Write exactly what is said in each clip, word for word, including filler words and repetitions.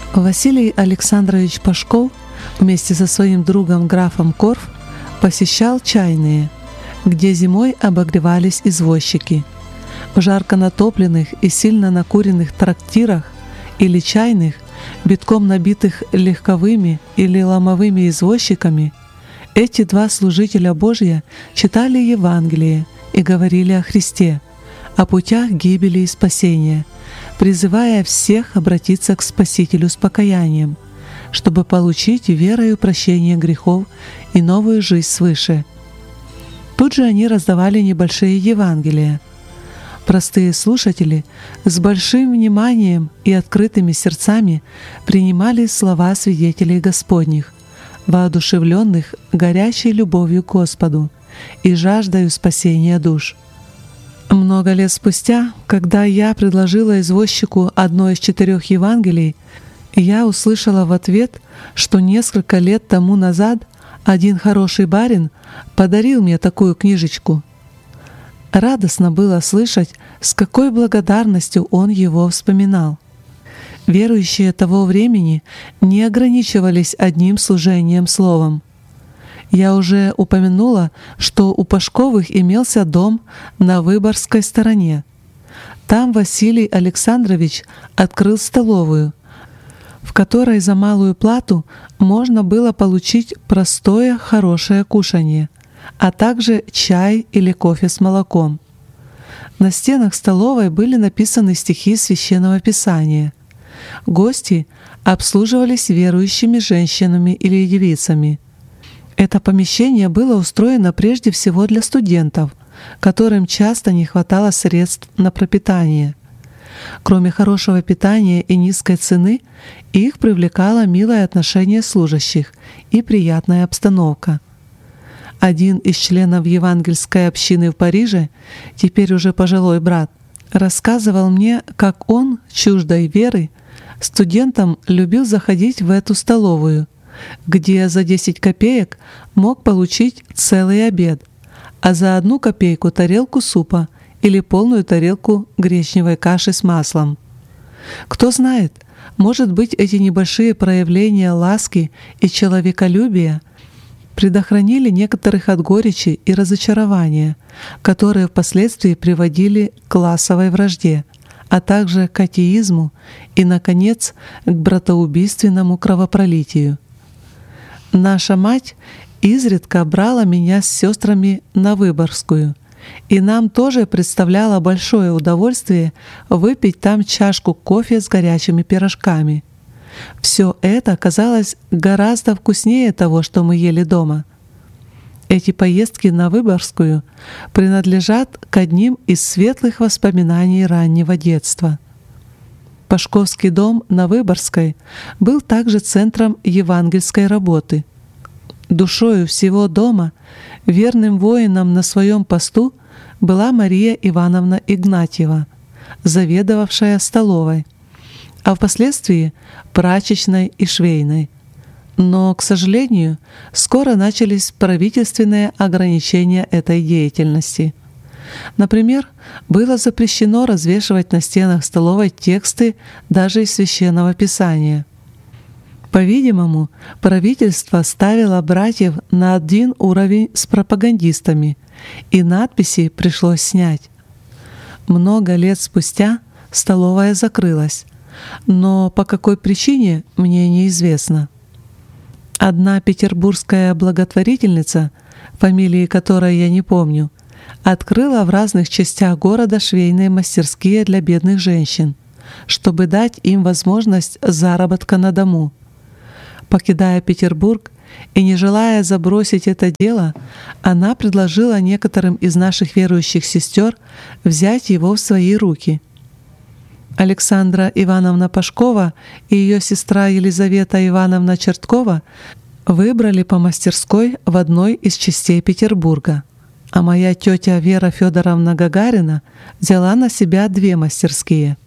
Василий Александрович Пашков вместе со своим другом графом Корф посещал чайные, где зимой обогревались извозчики. В жарко натопленных и сильно накуренных трактирах или чайных, битком набитых легковыми или ломовыми извозчиками, эти два служителя Божья читали Евангелие и говорили о Христе, о путях гибели и спасения, призывая всех обратиться к Спасителю с покаянием, чтобы получить верою прощение грехов и новую жизнь свыше. Тут же они раздавали небольшие Евангелия. Простые слушатели с большим вниманием и открытыми сердцами принимали слова свидетелей Господних, воодушевленных горячей любовью к Господу и жаждою спасения душ. Много лет спустя, когда я предложила извозчику одно из четырех Евангелий, я услышала в ответ, что несколько лет тому назад один хороший барин подарил мне такую книжечку. Радостно было слышать, с какой благодарностью он его вспоминал. Верующие того времени не ограничивались одним служением словом. Я уже упомянула, что у Пашковых имелся дом на Выборгской стороне. Там Василий Александрович открыл столовую, в которой за малую плату можно было получить простое хорошее кушанье, а также чай или кофе с молоком. На стенах столовой были написаны стихи Священного Писания. Гости обслуживались верующими женщинами или девицами. Это помещение было устроено прежде всего для студентов, которым часто не хватало средств на пропитание. Кроме хорошего питания и низкой цены, их привлекало милое отношение служащих и приятная обстановка. Один из членов евангельской общины в Париже, теперь уже пожилой брат, рассказывал мне, как он, чуждой веры, студентам любил заходить в эту столовую, где за десять копеек мог получить целый обед, а за одну копейку тарелку супа или полную тарелку гречневой каши с маслом. Кто знает, может быть, эти небольшие проявления ласки и человеколюбия предохранили некоторых от горечи и разочарования, которые впоследствии приводили к классовой вражде, а также к атеизму и, наконец, к братоубийственному кровопролитию. Наша мать изредка брала меня с сестрами на Выборгскую, и нам тоже представляло большое удовольствие выпить там чашку кофе с горячими пирожками. Все это казалось гораздо вкуснее того, что мы ели дома. Эти поездки на Выборгскую принадлежат к одним из светлых воспоминаний раннего детства. Пашковский дом на Выборгской был также центром евангельской работы. Душою всего дома, верным воином на своем посту, была Мария Ивановна Игнатьева, заведовавшая столовой, а впоследствии прачечной и швейной. Но, к сожалению, скоро начались правительственные ограничения этой деятельности. Например, было запрещено развешивать на стенах столовой тексты даже из Священного Писания. По-видимому, правительство ставило братьев на один уровень с пропагандистами, и надписи пришлось снять. Много лет спустя столовая закрылась, но по какой причине мне неизвестно. Одна петербургская благотворительница, фамилии которой я не помню, открыла в разных частях города швейные мастерские для бедных женщин, чтобы дать им возможность заработка на дому. Покидая Петербург и не желая забросить это дело, она предложила некоторым из наших верующих сестер взять его в свои руки. Александра Ивановна Пашкова и ее сестра Елизавета Ивановна Черткова выбрали по мастерской в одной из частей Петербурга, а моя тетя Вера Федоровна Гагарина взяла на себя две мастерские.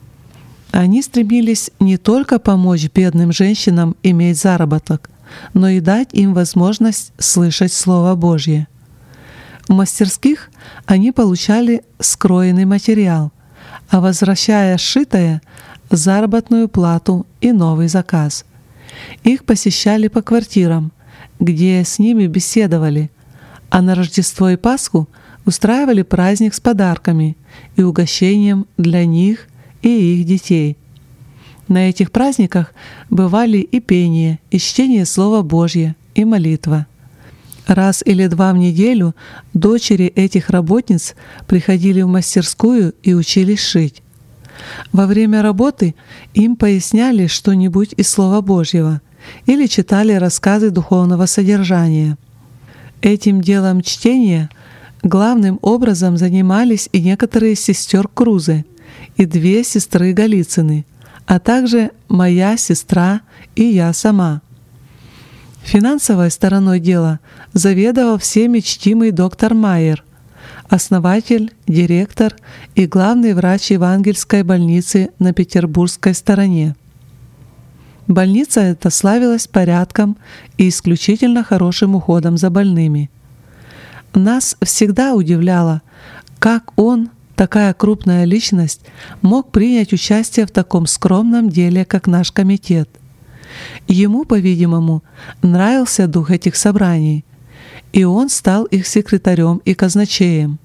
Они стремились не только помочь бедным женщинам иметь заработок, но и дать им возможность слышать Слово Божье. В мастерских они получали скроенный материал, а возвращая сшитое, заработную плату и новый заказ. Их посещали по квартирам, где с ними беседовали, а на Рождество и Пасху устраивали праздник с подарками и угощением для них и их детей. На этих праздниках бывали и пение, и чтение Слова Божьего, и молитва. Раз или два в неделю дочери этих работниц приходили в мастерскую и учились шить. Во время работы им поясняли что-нибудь из Слова Божьего или читали рассказы духовного содержания. Этим делом чтения главным образом занимались и некоторые из сестер Крузы, и две сестры Голицыны, а также моя сестра и я сама. Финансовой стороной дела заведовал всеми чтимый доктор Майер, основатель, директор и главный врач Евангельской больницы на петербургской стороне. Больница эта славилась порядком и исключительно хорошим уходом за больными. Нас всегда удивляло, как он, такая крупная личность, мог принять участие в таком скромном деле, как наш комитет. Ему, по-видимому, нравился дух этих собраний, и он стал их секретарем и казначеем.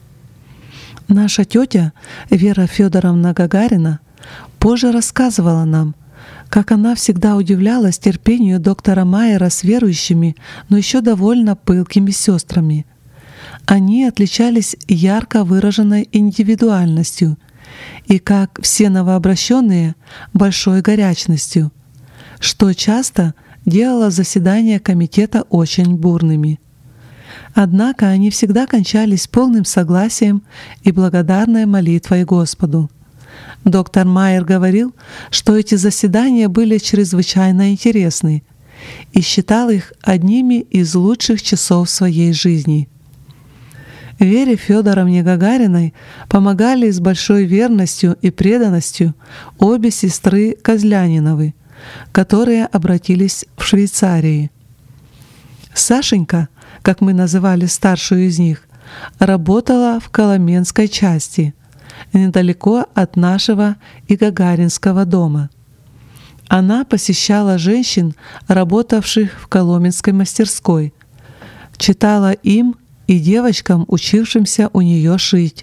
Наша тетя Вера Федоровна Гагарина позже рассказывала нам, как она всегда удивлялась терпению доктора Майера с верующими, но еще довольно пылкими сестрами. Они отличались ярко выраженной индивидуальностью и, как все новообращенные, большой горячностью, что часто делало заседания комитета очень бурными. Однако они всегда кончались полным согласием и благодарной молитвой Господу. Доктор Майер говорил, что эти заседания были чрезвычайно интересны и считал их одними из лучших часов своей жизни. Вере Федоровне Гагариной помогали с большой верностью и преданностью обе сестры Козляниновы, которые обратились в Швейцарии. Сашенька, как мы называли старшую из них, работала в Коломенской части, недалеко от нашего и Гагаринского дома. Она посещала женщин, работавших в Коломенской мастерской, читала им и девочкам, учившимся у нее шить.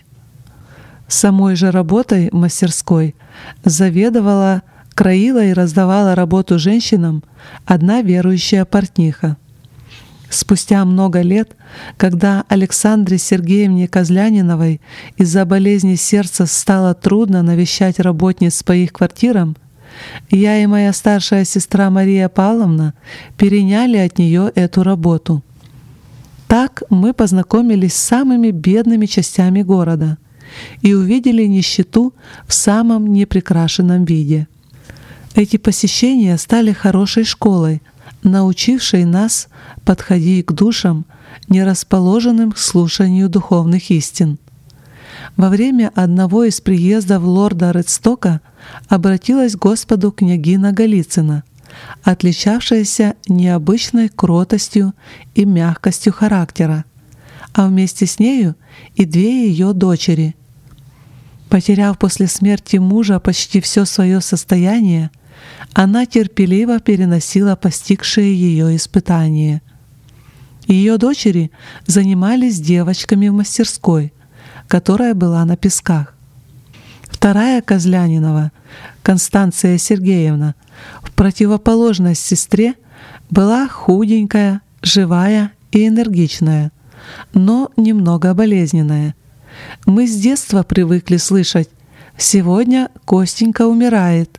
Самой же работой в мастерской заведовала, краила и раздавала работу женщинам одна верующая портниха. Спустя много лет, когда Александре Сергеевне Козляниновой из-за болезни сердца стало трудно навещать работниц по их квартирам, я и моя старшая сестра Мария Павловна переняли от нее эту работу. Так мы познакомились с самыми бедными частями города и увидели нищету в самом неприкрашенном виде. Эти посещения стали хорошей школой, научившей нас подходить к душам, не расположенным к слушанию духовных истин. Во время одного из приездов лорда Редстока обратилась к Господу княгиня Голицына, отличавшаяся необычной кротостью и мягкостью характера, а вместе с нею и две ее дочери. Потеряв после смерти мужа почти все свое состояние, она терпеливо переносила постигшие ее испытания. Ее дочери занимались девочками в мастерской, которая была на Песках. Вторая Козлянинова, Констанция Сергеевна, в противоположность сестре, была худенькая, живая и энергичная, но немного болезненная. Мы с детства привыкли слышать: «Сегодня Костенька умирает».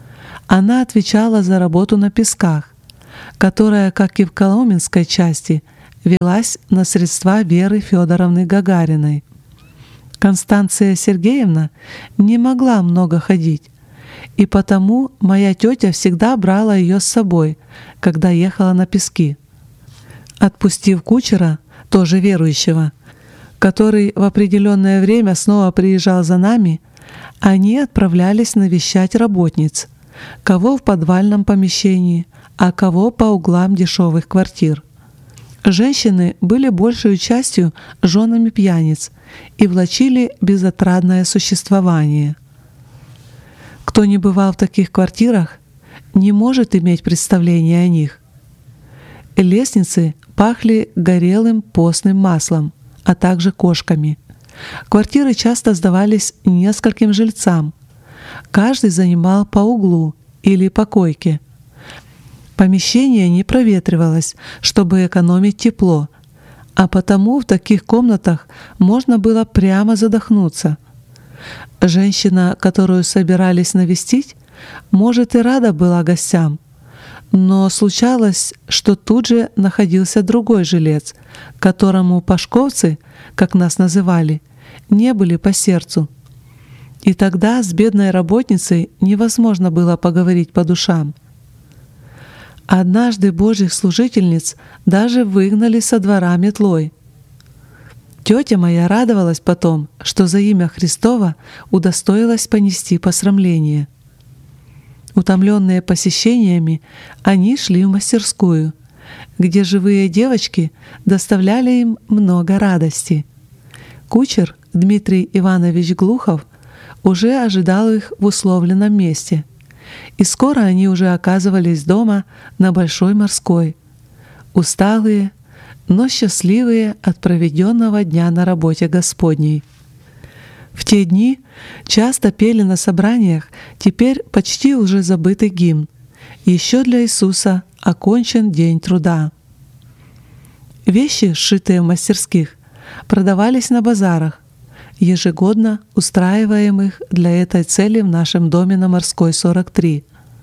Она отвечала за работу на Песках, которая, как и в Коломенской части, велась на средства Веры Федоровны Гагариной. Констанция Сергеевна не могла много ходить, и потому моя тетя всегда брала ее с собой, когда ехала на Пески. Отпустив кучера, тоже верующего, который в определенное время снова приезжал за нами, они отправлялись навещать работниц, кого в подвальном помещении, а кого по углам дешевых квартир. Женщины были большей частью женами пьяниц и влачили безотрадное существование. Кто не бывал в таких квартирах, не может иметь представления о них. Лестницы пахли горелым постным маслом, а также кошками. Квартиры часто сдавались нескольким жильцам. Каждый занимал по углу или по койке. Помещение не проветривалось, чтобы экономить тепло, а потому в таких комнатах можно было прямо задохнуться. Женщина, которую собирались навестить, может, и рада была гостям, но случалось, что тут же находился другой жилец, которому пашковцы, как нас называли, не были по сердцу. И тогда с бедной работницей невозможно было поговорить по душам. Однажды Божьих служительниц даже выгнали со двора метлой. Тетя моя радовалась потом, что за имя Христово удостоилась понести посрамление. Утомленные посещениями, они шли в мастерскую, где живые девочки доставляли им много радости. Кучер Дмитрий Иванович Глухов уже ожидал их в условленном месте, и скоро они уже оказывались дома на Большой Морской, усталые, но счастливые от проведенного дня на работе Господней. В те дни часто пели на собраниях теперь почти уже забытый гимн «Еще для Иисуса окончен день труда». Вещи, сшитые в мастерских, продавались на базарах, ежегодно устраиваемых для этой цели в нашем доме на Морской, сорок три.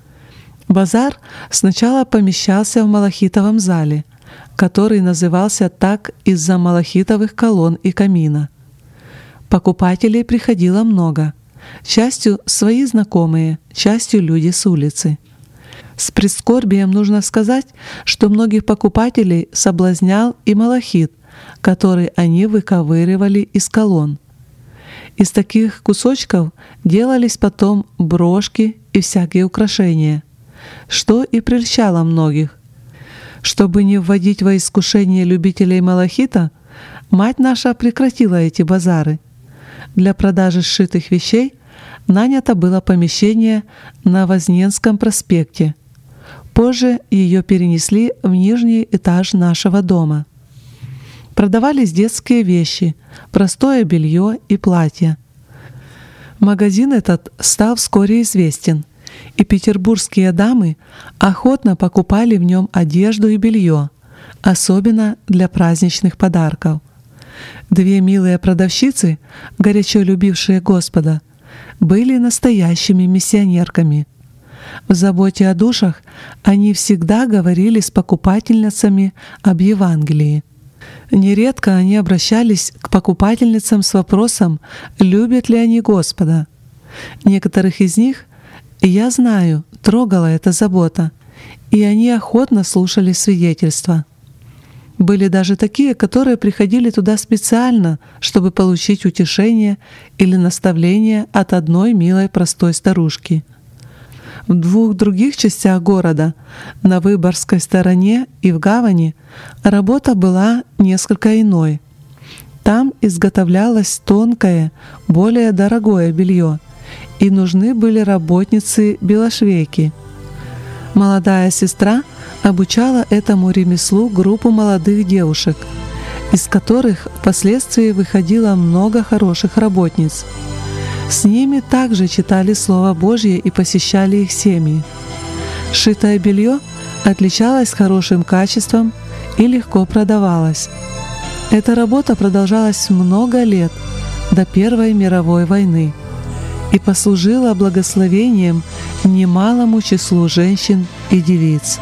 Базар сначала помещался в малахитовом зале, который назывался так из-за малахитовых колонн и камина. Покупателей приходило много, частью свои знакомые, частью люди с улицы. С прискорбием нужно сказать, что многих покупателей соблазнял и малахит, который они выковыривали из колонн. Из таких кусочков делались потом брошки и всякие украшения, что и прельщало многих. Чтобы не вводить во искушение любителей малахита, мать наша прекратила эти базары. Для продажи сшитых вещей нанято было помещение на Возненском проспекте. Позже ее перенесли в нижний этаж нашего дома. Продавались детские вещи, простое белье и платья. Магазин этот стал вскоре известен, и петербургские дамы охотно покупали в нем одежду и белье, особенно для праздничных подарков. Две милые продавщицы, горячо любившие Господа, были настоящими миссионерками. В заботе о душах они всегда говорили с покупательницами об Евангелии. Нередко они обращались к покупательницам с вопросом, любят ли они Господа. Некоторых из них, я знаю, трогала эта забота, и они охотно слушали свидетельства. Были даже такие, которые приходили туда специально, чтобы получить утешение или наставление от одной милой простой старушки. В двух других частях города, на Выборгской стороне и в Гавани, работа была несколько иной. Там изготовлялось тонкое, более дорогое белье, и нужны были работницы-белошвейки. Молодая сестра обучала этому ремеслу группу молодых девушек, из которых впоследствии выходило много хороших работниц. С ними также читали Слово Божье и посещали их семьи. Шитое белье отличалось хорошим качеством и легко продавалось. Эта работа продолжалась много лет, до Первой мировой войны, и послужила благословением немалому числу женщин и девиц.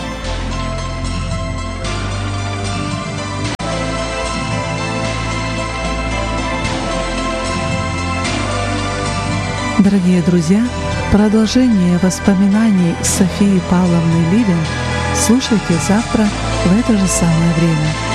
Дорогие друзья, продолжение воспоминаний Софии Павловны Ливен слушайте завтра в это же самое время.